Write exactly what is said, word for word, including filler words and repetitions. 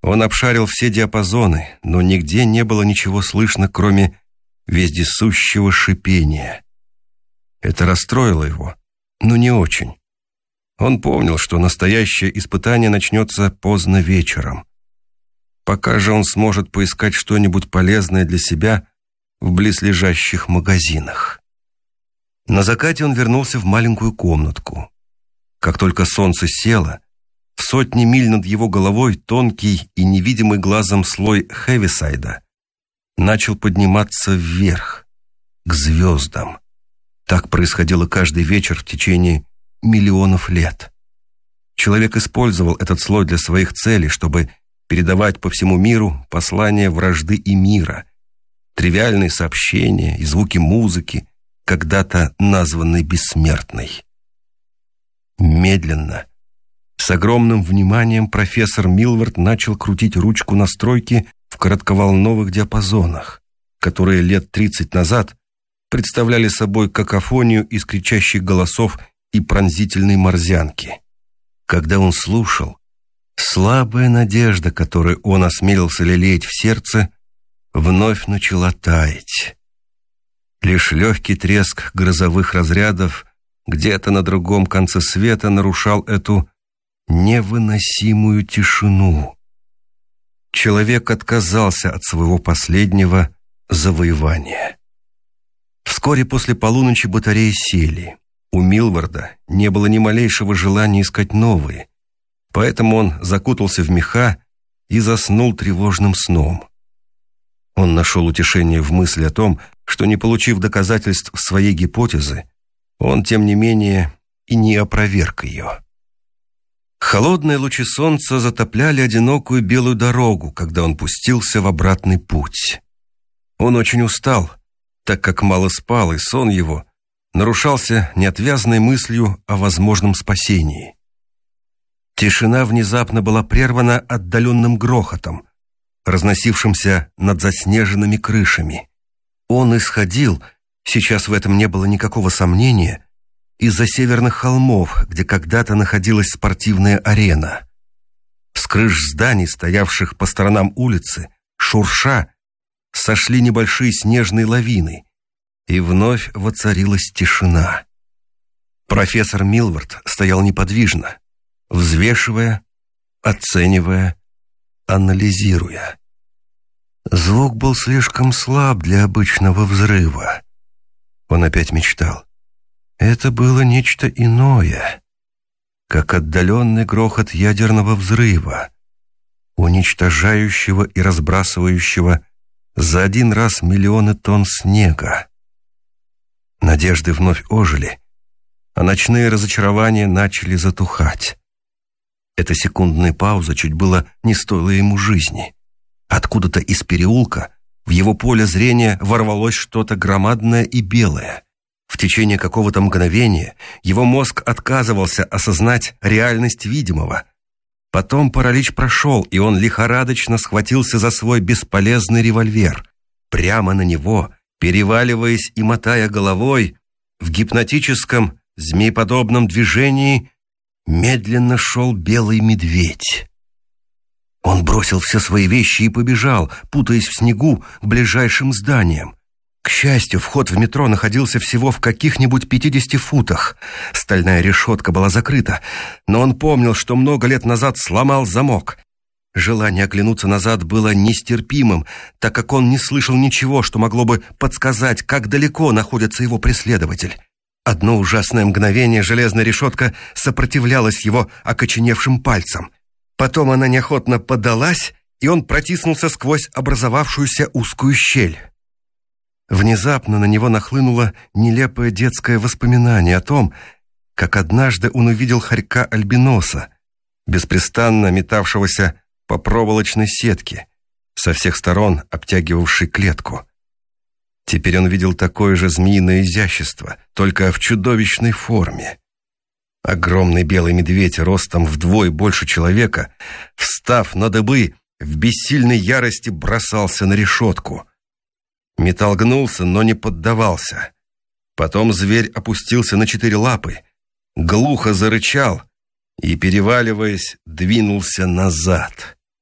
Он обшарил все диапазоны, но нигде не было ничего слышно, кроме вездесущего шипения. Это расстроило его, но не очень. Он помнил, что настоящее испытание начнется поздно вечером. Пока же он сможет поискать что-нибудь полезное для себя в близлежащих магазинах. На закате он вернулся в маленькую комнатку. Как только солнце село, в сотни миль над его головой тонкий и невидимый глазом слой Хевисайда начал подниматься вверх, к звездам. Так происходило каждый вечер в течение миллионов лет. Человек использовал этот слой для своих целей, чтобы передавать по всему миру послания вражды и мира, тривиальные сообщения и звуки музыки, когда-то названной бессмертной. Медленно, с огромным вниманием профессор Милвард начал крутить ручку настройки в коротковолновых диапазонах, которые лет тридцать назад представляли собой какофонию из кричащих голосов и пронзительной морзянки. Когда он слушал, слабая надежда, которую он осмелился лелеять в сердце, вновь начала таять. Лишь легкий треск грозовых разрядов где-то на другом конце света нарушал эту невыносимую тишину. Человек отказался от своего последнего завоевания. Вскоре после полуночи батареи сели. У Милварда не было ни малейшего желания искать новые, поэтому он закутался в меха и заснул тревожным сном. Он нашел утешение в мысли о том, что, не получив доказательств своей гипотезы, он, тем не менее, и не опроверг ее. Холодные лучи солнца затопляли одинокую белую дорогу, когда он пустился в обратный путь. Он очень устал, так как мало спал, и сон его нарушался неотвязной мыслью о возможном спасении. Тишина внезапно была прервана отдаленным грохотом, разносившимся над заснеженными крышами. Он исходил, сейчас в этом не было никакого сомнения, из-за северных холмов, где когда-то находилась спортивная арена. С крыш зданий, стоявших по сторонам улицы, шурша, сошли небольшие снежные лавины, и вновь воцарилась тишина. Профессор Милвард стоял неподвижно, взвешивая, оценивая, анализируя. Звук был слишком слаб для обычного взрыва. Он опять мечтал. Это было нечто иное, как отдаленный грохот ядерного взрыва, уничтожающего и разбрасывающего за один раз миллионы тонн снега. Надежды вновь ожили, а ночные разочарования начали затухать. Эта секундная пауза чуть было не стоила ему жизни. Откуда-то из переулка в его поле зрения ворвалось что-то громадное и белое. В течение какого-то мгновения его мозг отказывался осознать реальность видимого. Потом паралич прошел, и он лихорадочно схватился за свой бесполезный револьвер. Прямо на него, переваливаясь и мотая головой, в гипнотическом, змееподобном движении медленно шел белый медведь. Он бросил все свои вещи и побежал, путаясь в снегу, к ближайшим зданиям. К счастью, вход в метро находился всего в каких-нибудь пятидесяти футах. Стальная решетка была закрыта, но он помнил, что много лет назад сломал замок. Желание оглянуться назад было нестерпимым, так как он не слышал ничего, что могло бы подсказать, как далеко находится его преследователь. Одно ужасное мгновение железная решетка сопротивлялась его окоченевшим пальцам. Потом она неохотно поддалась, и он протиснулся сквозь образовавшуюся узкую щель. Внезапно на него нахлынуло нелепое детское воспоминание о том, как однажды он увидел хорька-альбиноса, беспрестанно метавшегося по проволочной сетке, со всех сторон обтягивавшей клетку. Теперь он видел такое же змеиное изящество, только в чудовищной форме. Огромный белый медведь ростом вдвое больше человека, встав на дыбы, в бессильной ярости бросался на решетку. Металл гнулся, но не поддавался. Потом зверь опустился на четыре лапы, глухо зарычал и, переваливаясь, двинулся назад.